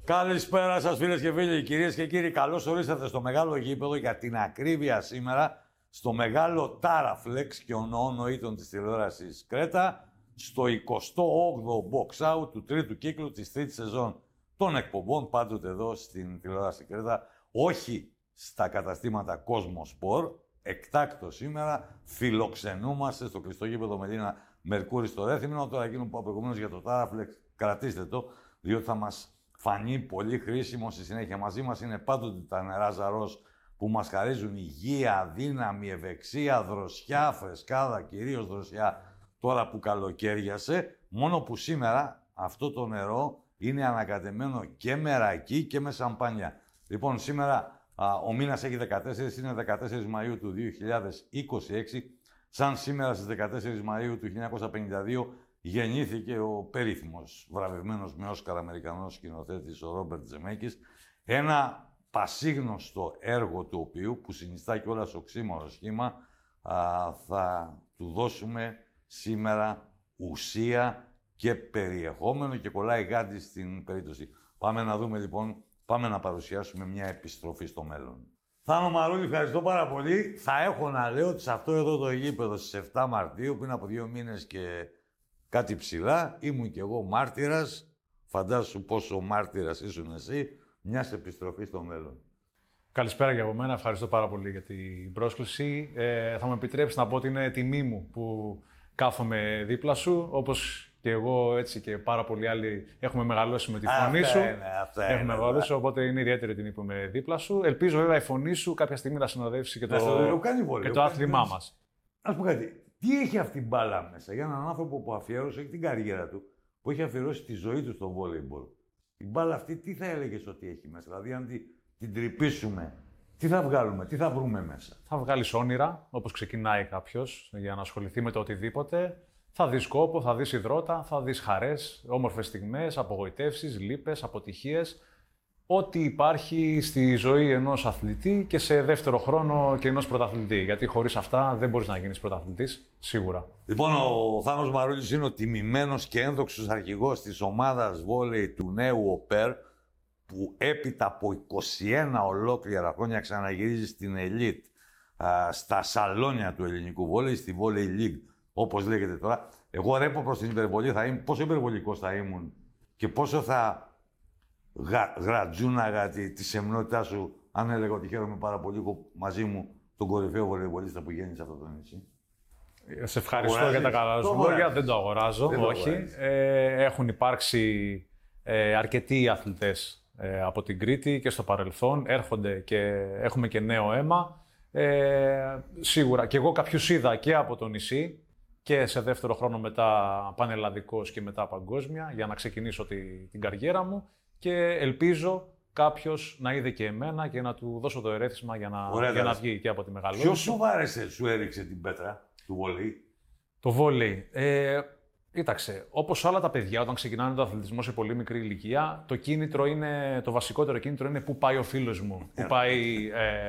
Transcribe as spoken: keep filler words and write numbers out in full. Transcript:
Καλησπέρα σας φίλες και φίλοι, κυρίες και κύριοι. Καλώς ορίσατε στο μεγάλο γήπεδο, για την ακρίβεια σήμερα, στο μεγάλο Taraflex και ονοήτων της τηλεόρασης Κρέτα, στο εικοστό όγδοο box out του τρίτου κύκλου της τρίτης σεζόν των εκπομπών, πάντοτε εδώ στην τηλεόραση Κρέτα, όχι στα καταστήματα Cosmosport. Εκτάκτο σήμερα φιλοξενούμαστε στο κλειστό γήπεδο Μελίνα Μερκούρη στο Ρέθυμνο. Τώρα εκείνο που προηγουμένως για το Taraflex, κρατήστε το, διότι θα μας φανεί πολύ χρήσιμο στη συνέχεια. Μαζί μας είναι πάντοτε τα νερά Ζαρός που μας χαρίζουν υγεία, δύναμη, ευεξία, δροσιά, φρεσκάδα, κυρίως δροσιά τώρα που καλοκαίριασε. Μόνο που σήμερα αυτό το νερό είναι ανακατεμένο και με ρακί και με σαμπάνια. Λοιπόν, σήμερα α, ο μήνας έχει δεκατέσσερα, είναι δεκατέσσερις Μαΐου του δύο χιλιάδες είκοσι έξι. Σαν σήμερα στις δεκατέσσερις Μαΐου του χίλια εννιακόσια πενήντα δύο γεννήθηκε ο περίφημος, βραβευμένος με Όσκαρ Αμερικανός σκηνοθέτης, ο Ρόμπερτ Ζεμέκης, ένα πασίγνωστο έργο του οποίου, που συνιστά κιόλας οξύμορο σχήμα, α, θα του δώσουμε σήμερα ουσία και περιεχόμενο και κολλάει γάντι στην περίπτωση. Πάμε να δούμε λοιπόν, πάμε να παρουσιάσουμε μια επιστροφή στο μέλλον. Θάνο Μαρούλη, ευχαριστώ πάρα πολύ. Θα έχω να λέω ότι σε αυτό εδώ το γήπεδο στις επτά Μαρτίου, πριν από δύο μήνες και κάτι ψηλά, ήμουν κι εγώ μάρτυρας. Φαντάσου πόσο μάρτυρας ήσουν εσύ, μιας επιστροφής στο μέλλον. Καλησπέρα και από μένα. Ευχαριστώ πάρα πολύ για την πρόσκληση. Ε, θα μου επιτρέψει να πω ότι είναι τιμή μου που κάθομαι δίπλα σου, όπως και εγώ, έτσι και πάρα πολλοί άλλοι έχουμε μεγαλώσει με τη φωνή αυτά σου. Είναι, αυτά έχουμε είναι, μεγαλώσει, οπότε είναι ιδιαίτερη τιμή που είμαι δίπλα σου. Ελπίζω βέβαια η φωνή σου κάποια στιγμή να συνοδεύσει και το, το, και το άθλημά μας. Ας πω κάτι. Τι έχει αυτή η μπάλα μέσα για έναν άνθρωπο που αφιέρωσε την καριέρα του, που έχει αφιερώσει τη ζωή του στο βόλεϊμπολ. Η μπάλα αυτή τι θα έλεγες ότι έχει μέσα, δηλαδή αν την, την τρυπήσουμε, τι θα βγάλουμε, τι θα βρούμε μέσα. Θα βγάλεις όνειρα, όπως ξεκινάει κάποιος, για να ασχοληθεί με το οτιδήποτε. Θα δεις κόπο, θα δεις υδρότα, θα δεις χαρές, όμορφες στιγμές, απογοητεύσεις, λύπες, αποτυχίες. Ό,τι υπάρχει στη ζωή ενός αθλητή και σε δεύτερο χρόνο και ενός πρωταθλητή. Γιατί χωρίς αυτά δεν μπορείς να γίνεις πρωταθλητής, σίγουρα. Λοιπόν, ο Θάνος Μαρούλης είναι ο τιμημένος και ένδοξος αρχηγός της ομάδας βόλεϊ του νέου ΟΠΕΡ, που έπειτα από είκοσι ένα ολόκληρα χρόνια ξαναγυρίζει στην Ελίτ, στα σαλόνια του ελληνικού βόλεϊ, στη Volley League, όπως λέγεται τώρα. Εγώ ρέπω προς την υπερβολή, θα ήμουν, πόσο υπερβολικός θα ήμουν και πόσο θα γα, γρατζούναγα τη, τη σεμνότητά σου αν έλεγα ότι χαίρομαι πάρα πολύ μαζί μου τον κορυφαίο βολεϊμπολίστα που γέννησε αυτό το νησί. Σε ευχαριστώ αγοράζεις για τα καλά σου λόγια. Δεν το αγοράζω, δεν όχι. Το ε, έχουν υπάρξει ε, αρκετοί αθλητές ε, από την Κρήτη και στο παρελθόν. Έρχονται και έχουμε και νέο αίμα. Ε, σίγουρα. Και εγώ κάποιους είδα και από το νησί και σε δεύτερο χρόνο μετά πανελλαδικός και μετά παγκόσμια για να ξεκινήσω τη, την καριέρα μου και ελπίζω κάποιος να είδε και εμένα και να του δώσω το ερέθισμα για να, Ωραία, για να βγει και από τη μεγαλύτερη. Ποιος σου βάρεσε, σου έριξε την πέτρα του βολεϊ? Το βόλεϊ. Ε, κοίταξε, όπως όλα τα παιδιά όταν ξεκινάνε το αθλητισμό σε πολύ μικρή ηλικία, το κίνητρο είναι, το βασικότερο κίνητρο είναι πού πάει ο φίλος μου, πού πάει... Ε,